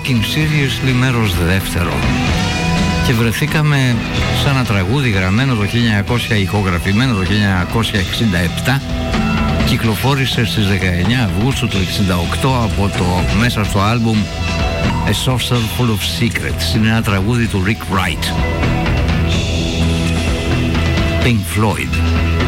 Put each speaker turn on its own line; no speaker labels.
Taking Seriously μέρος δεύτερο. Και βρεθήκαμε σε ένα τραγούδι γραμμένο το 1900, ηχογραφημένο το 1967. Κυκλοφόρησε στις 19 Αυγούστου του 1968 από το μέσα στο άλμπουμ A Saucer Full of Secrets. Είναι ένα τραγούδι του Rick Wright. Pink Floyd.